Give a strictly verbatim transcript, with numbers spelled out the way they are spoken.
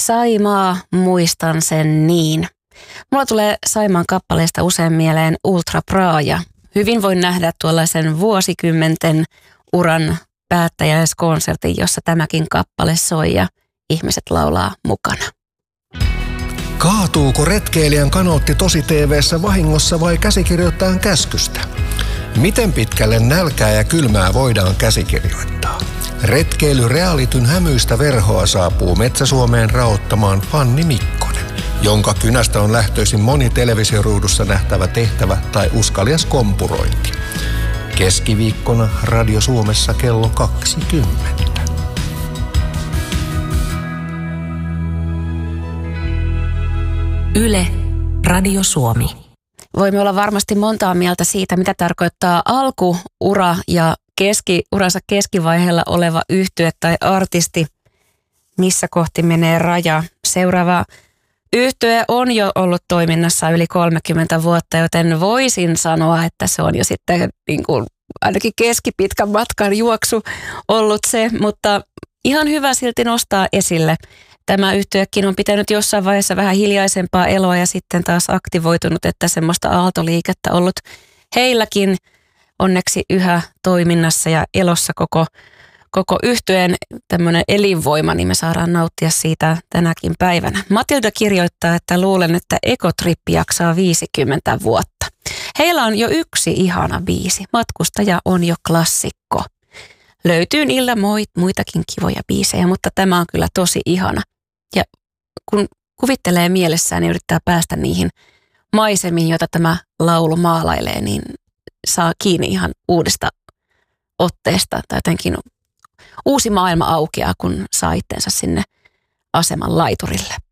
Saimaa, muistan sen niin. Mulla tulee Saimaan kappaleesta usein mieleen Ultra Praaja. Hyvin voin nähdä tuollaisen vuosikymmenten uran päättäjäiskonsertin, jossa tämäkin kappale soi ja ihmiset laulaa mukana. Kaatuuko retkeilijän kanootti tosi T V:ssä vahingossa vai käsikirjoittajan käskystä? Miten pitkälle nälkää ja kylmää voidaan käsikirjoittaa? Retkeily realityn hämyistä verhoa saapuu Metsä-Suomeen raottamaan Fanni Mikkonen, jonka kynästä on lähtöisin moni televisioruudussa nähtävä tehtävä tai uskalias kompurointi. Keskiviikkona Radio Suomessa kello kaksikymmentä. Yle, Radio Suomi. Voimme olla varmasti montaa mieltä siitä, mitä tarkoittaa alkuura ja keski, uransa keskivaiheella oleva yhtye tai artisti, missä kohti menee raja. Seuraava yhtye on jo ollut toiminnassa yli kolmekymmentä vuotta, joten voisin sanoa, että se on jo sitten niin kuin ainakin keskipitkän matkan juoksu ollut se, mutta ihan hyvä silti nostaa esille. Tämä yhtyekin on pitänyt jossain vaiheessa vähän hiljaisempaa eloa ja sitten taas aktivoitunut, että semmoista aaltoliikettä ollut heilläkin onneksi yhä toiminnassa ja elossa koko, koko yhtyeen tämmöinen elinvoima, niin me saadaan nauttia siitä tänäkin päivänä. Matilda kirjoittaa, että luulen, että Ekotrippi jaksaa viisikymmentä vuotta. Heillä on jo yksi ihana biisi. Matkustaja on jo klassikko. Löytyy niillä muitakin kivoja biisejä, mutta tämä on kyllä tosi ihana. Ja kun kuvittelee mielessään ja yrittää päästä niihin maisemiin, joita tämä laulu maalailee, niin saa kiinni ihan uudesta otteesta. Tai jotenkin uusi maailma aukeaa, kun saa itsensä sinne aseman laiturille.